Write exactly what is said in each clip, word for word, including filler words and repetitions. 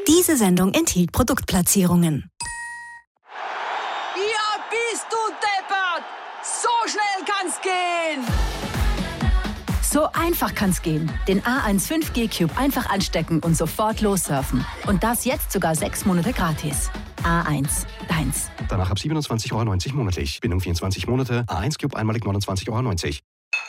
Diese Sendung enthielt Produktplatzierungen. Ja, bist du deppert! So schnell kann's gehen! So einfach kann's gehen. Den A eins fünf G Cube einfach anstecken und sofort lossurfen. Und das jetzt sogar sechs Monate gratis. A eins, deins. Danach ab siebenundzwanzig Euro neunzig monatlich. Bindung vierundzwanzig Monate. A eins Cube einmalig neunundzwanzig Euro neunzig.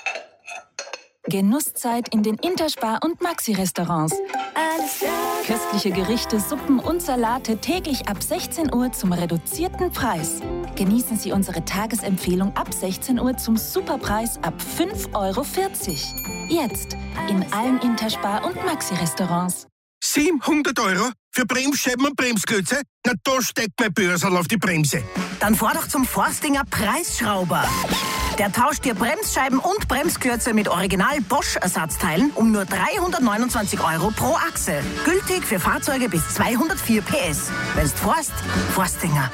Genusszeit in den Interspar- und Maxi-Restaurants. Alles klar. Köstliche Gerichte, Suppen und Salate täglich ab sechzehn Uhr zum reduzierten Preis. Genießen Sie unsere Tagesempfehlung ab sechzehn Uhr zum Superpreis ab fünf Euro vierzig. Jetzt in allen Interspar- und Maxi-Restaurants. siebenhundert Euro für Bremsscheiben und Bremsklötze? Na, da steckt mein Börsal auf die Bremse. Dann fahr doch zum Forstinger Preisschrauber. Der tauscht dir Bremsscheiben und Bremsklötze mit Original Bosch-Ersatzteilen um nur dreihundertneunundzwanzig Euro pro Achse. Gültig für Fahrzeuge bis zweihundertvier P S. Wenn's forst, Forstinger.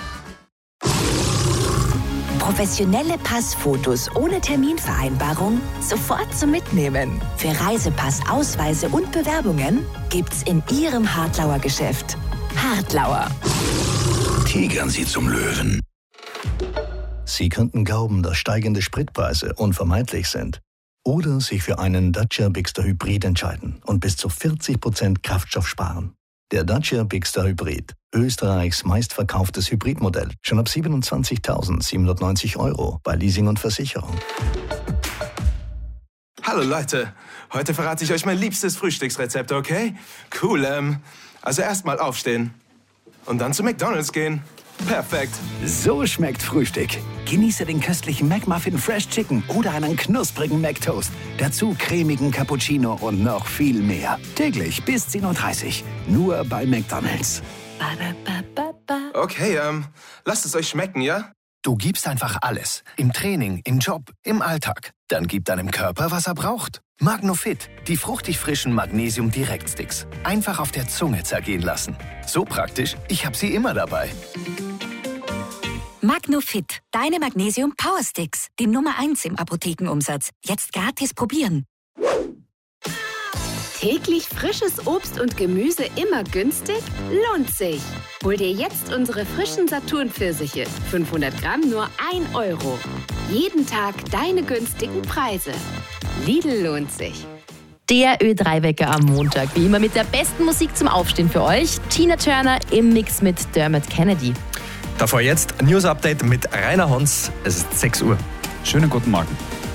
Professionelle Passfotos ohne Terminvereinbarung sofort zum Mitnehmen. Für Reisepass, Ausweise und Bewerbungen gibt's in Ihrem Hartlauer Geschäft. Hartlauer. Tigern Sie zum Löwen. Sie könnten glauben, dass steigende Spritpreise unvermeidlich sind. Oder sich für einen Dacia Bigster Hybrid entscheiden und bis zu vierzig Prozent Kraftstoff sparen. Der Dacia Bigster Hybrid, Österreichs meistverkauftes Hybridmodell, schon ab siebenundzwanzigtausendsiebenhundertneunzig Euro bei Leasing und Versicherung. Hallo Leute, heute verrate ich euch mein liebstes Frühstücksrezept, okay? Cool, ähm, also erstmal aufstehen und dann zu McDonald's gehen. Perfekt. So schmeckt Frühstück. Genieße den köstlichen McMuffin Fresh Chicken oder einen knusprigen McToast. Dazu cremigen Cappuccino und noch viel mehr. Täglich bis zehn Uhr dreißig. Nur bei McDonald's. Okay, ähm, lasst es euch schmecken, ja? Du gibst einfach alles. Im Training, im Job, im Alltag. Dann gib deinem Körper, was er braucht. Magnofit, die fruchtig frischen Magnesium-Direktsticks. Einfach auf der Zunge zergehen lassen. So praktisch, ich habe sie immer dabei. Magnofit, deine Magnesium Power Sticks. Die Nummer eins im Apothekenumsatz. Jetzt gratis probieren. Täglich frisches Obst und Gemüse immer günstig? Lohnt sich. Hol dir jetzt unsere frischen Saturn-Pfirsiche. fünfhundert Gramm nur ein Euro. Jeden Tag deine günstigen Preise. Lidl lohnt sich. Der Ö drei Wecker am Montag. Wie immer mit der besten Musik zum Aufstehen für euch. Tina Turner im Mix mit Dermot Kennedy. Davor jetzt ein News-Update mit Rainer Hons. Es ist sechs Uhr. Schönen guten Morgen.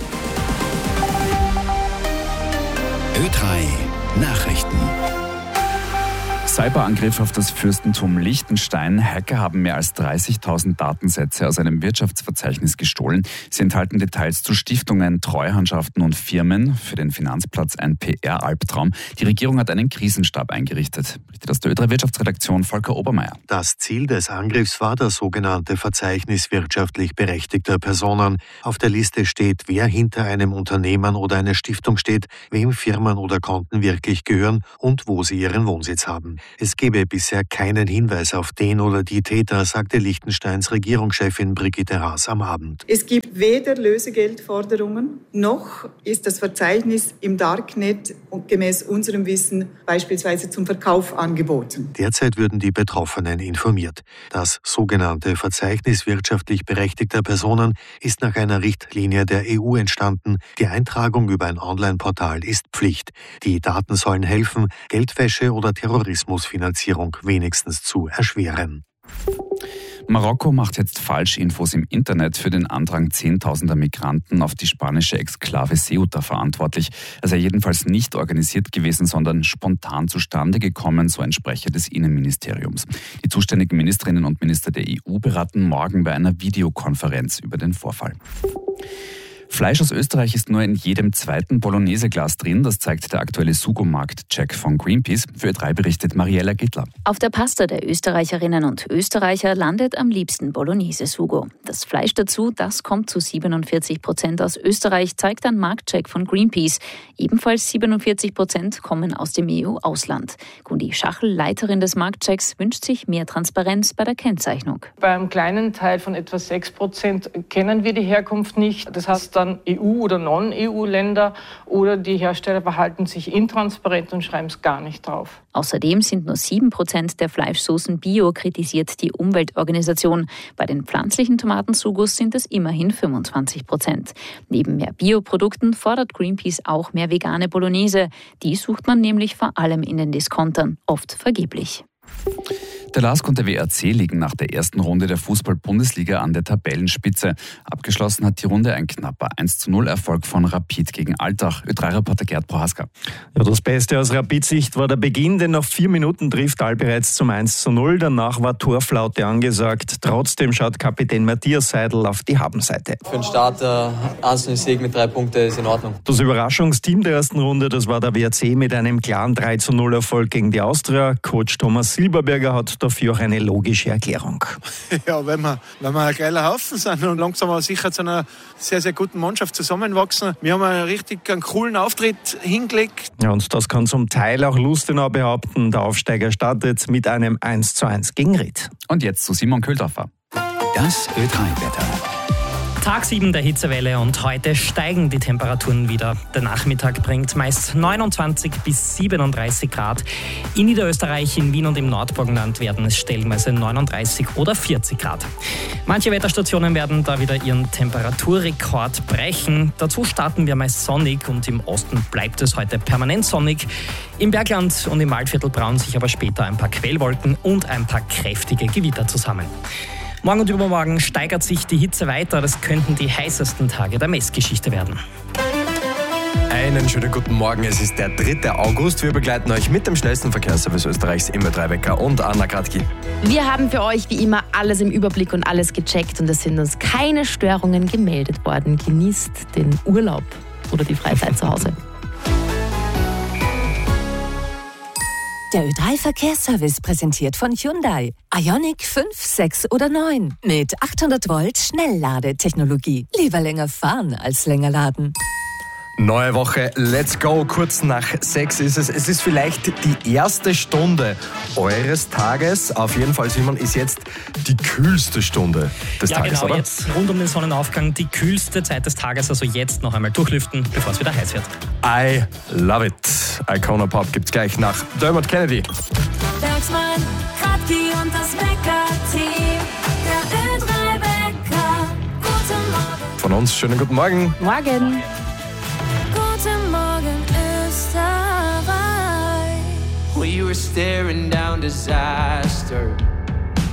Ö drei Nachrichten. Cyberangriff auf das Fürstentum Liechtenstein. Hacker haben mehr als dreißigtausend Datensätze aus einem Wirtschaftsverzeichnis gestohlen. Sie enthalten Details zu Stiftungen, Treuhandschaften und Firmen. Für den Finanzplatz ein P R-Albtraum. Die Regierung hat einen Krisenstab eingerichtet. Berichtet aus der Ö drei Wirtschaftsredaktion Volker Obermeier. Das Ziel des Angriffs war das sogenannte Verzeichnis wirtschaftlich berechtigter Personen. Auf der Liste steht, wer hinter einem Unternehmen oder einer Stiftung steht, wem Firmen oder Konten wirklich gehören und wo sie ihren Wohnsitz haben. Es gebe bisher keinen Hinweis auf den oder die Täter, sagte Liechtensteins Regierungschefin Brigitte Haas am Abend. Es gibt weder Lösegeldforderungen, noch ist das Verzeichnis im Darknet und gemäß unserem Wissen beispielsweise zum Verkauf angeboten. Derzeit würden die Betroffenen informiert. Das sogenannte Verzeichnis wirtschaftlich berechtigter Personen ist nach einer Richtlinie der E U entstanden. Die Eintragung über ein Online-Portal ist Pflicht. Die Daten sollen helfen, Geldwäsche oder Terrorismusfinanzierung wenigstens zu erschweren. Marokko macht jetzt Falschinfos im Internet für den Andrang zehntausender Migranten auf die spanische Exklave Ceuta verantwortlich. Er sei jedenfalls nicht organisiert gewesen, sondern spontan zustande gekommen, so ein Sprecher des Innenministeriums. Die zuständigen Ministerinnen und Minister der E U beraten morgen bei einer Videokonferenz über den Vorfall. Fleisch aus Österreich ist nur in jedem zweiten Bolognese-Glas drin. Das zeigt der aktuelle Sugo-Markt-Check von Greenpeace. Für Ö drei berichtet Mariella Gittler. Auf der Pasta der Österreicherinnen und Österreicher landet am liebsten Bolognese-Sugo. Das Fleisch dazu, das kommt zu siebenundvierzig Prozent aus Österreich, zeigt ein Marktcheck von Greenpeace. Ebenfalls siebenundvierzig Prozent kommen aus dem E U-Ausland. Gundi Schachel, Leiterin des Marktchecks, wünscht sich mehr Transparenz bei der Kennzeichnung. Beim kleinen Teil von etwa sechs Prozent kennen wir die Herkunft nicht. Das heißt, dann E U- oder Non-E U-Länder oder die Hersteller verhalten sich intransparent und schreiben es gar nicht drauf. Außerdem sind nur sieben Prozent der Fleischsoßen bio, kritisiert die Umweltorganisation. Bei den pflanzlichen Tomatensugos sind es immerhin fünfundzwanzig Prozent. Neben mehr Bioprodukten fordert Greenpeace auch mehr vegane Bolognese. Die sucht man nämlich vor allem in den Diskontern, oft vergeblich. Der L A S und der W R C liegen nach der ersten Runde der Fußball-Bundesliga an der Tabellenspitze. Abgeschlossen hat die Runde ein knapper eins zu null Erfolg von Rapid gegen Altach. Ö drei Reporter Gerd Prohaska. Ja, das Beste aus Rapid-Sicht war der Beginn, denn nach vier Minuten trifft Al bereits zum eins zu null. Danach war Torflaute angesagt. Trotzdem schaut Kapitän Matthias Seidel auf die Habenseite. Für den Start äh, einzelnen Sieg mit drei Punkten ist in Ordnung. Das Überraschungsteam der ersten Runde, das war der W R C mit einem klaren drei zu null Erfolg gegen die Austria. Coach Thomas Silberberger hat dafür auch eine logische Erklärung. Ja, wenn wir, wenn wir ein geiler Haufen sind und langsam aber sicher zu einer sehr, sehr guten Mannschaft zusammenwachsen. Wir haben einen richtig einen coolen Auftritt hingelegt. Ja, und das kann zum Teil auch Lustenau behaupten. Der Aufsteiger startet mit einem eins zu eins gegen Ried. Und jetzt zu Simon Köhldorfer. Das Ö drei Wetter. Tag sieben der Hitzewelle und heute steigen die Temperaturen wieder. Der Nachmittag bringt meist neunundzwanzig bis siebenunddreißig Grad. In Niederösterreich, in Wien und im Nordburgenland werden es stellenweise neununddreißig oder vierzig Grad. Manche Wetterstationen werden da wieder ihren Temperaturrekord brechen. Dazu starten wir meist sonnig und im Osten bleibt es heute permanent sonnig. Im Bergland und im Waldviertel brauen sich aber später ein paar Quellwolken und ein paar kräftige Gewitter zusammen. Morgen und übermorgen steigert sich die Hitze weiter. Das könnten die heißesten Tage der Messgeschichte werden. Einen schönen guten Morgen, es ist der dritte August. Wir begleiten euch mit dem schnellsten Verkehrsservice Österreichs im Ö drei Wecker und Anna Kratki. Wir haben für euch wie immer alles im Überblick und alles gecheckt und es sind uns keine Störungen gemeldet worden. Genießt den Urlaub oder die Freizeit zu Hause. Der Ö drei Verkehrsservice präsentiert von Hyundai. Ioniq fünf, sechs oder neun. Mit achthundert Volt Schnellladetechnologie. Lieber länger fahren als länger laden. Neue Woche, let's go. Kurz nach sechs ist es. Es ist vielleicht die erste Stunde eures Tages. Auf jeden Fall, Simon, ist jetzt die kühlste Stunde des ja, Tages, genau, oder? Jetzt rund um den Sonnenaufgang die kühlste Zeit des Tages. Also jetzt noch einmal durchlüften, bevor es wieder heiß wird. I love it. Icona Pop gibt's gleich nach Dermot Kennedy. Bergsmann, Kratki und das Wecker-Team. Der Ö drei Wecker. Guten Morgen. Von uns, schönen guten Morgen. Morgen. Guten Morgen, Österreich. We were staring down disaster.